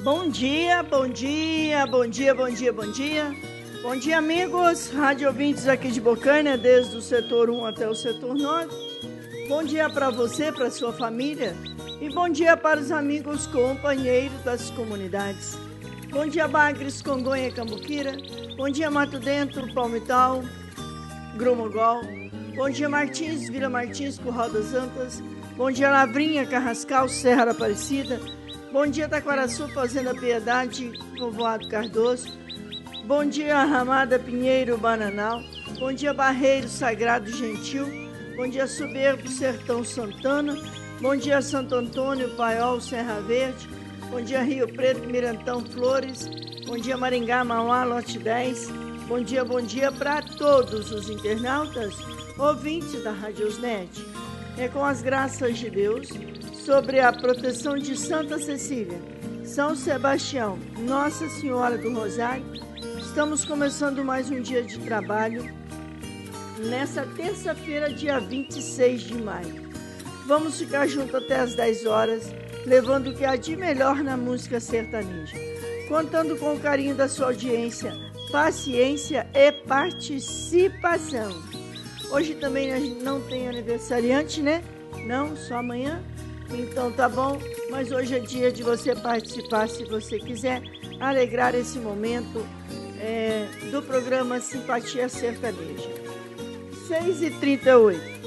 Bom dia, bom dia, bom dia, bom dia, bom dia. Bom dia, amigos, rádio ouvintes aqui de Bocaina, desde o setor 1 até o setor 9. Bom dia para você, para sua família. E bom dia para os amigos companheiros das comunidades. Bom dia, Bagres, Congonha e Cambuquira. Bom dia, Mato Dentro, Palmital, Grumogol. Bom dia, Martins, Vila Martins, Curral das Antas. Bom dia, Lavrinha, Carrascal, Serra da Aparecida. Bom dia, Taquaraçu, Fazenda Piedade, Povoado Cardoso. Bom dia, Ramada, Pinheiro, Bananal. Bom dia, Barreiro, Sagrado Gentil. Bom dia, Soberbo, Sertão Santana. Bom dia, Santo Antônio, Paiol, Serra Verde. Bom dia, Rio Preto, Mirantão, Flores. Bom dia, Maringá, Mauá, Lote 10. Bom dia para todos os internautas, ouvintes da Radiosnet. É com as graças de Deus, sobre a proteção de Santa Cecília, São Sebastião, Nossa Senhora do Rosário, estamos começando mais um dia de trabalho, nessa terça-feira, dia 26 de maio. Vamos ficar juntos até as 10 horas, levando o que há de melhor na música sertaneja, contando com o carinho da sua audiência, paciência e participação. Hoje também a gente não tem aniversariante, né? Não, só amanhã. Então tá bom, mas hoje é dia de você participar, se você quiser, alegrar esse momento do programa Simpatia Sertaneja. 6h38.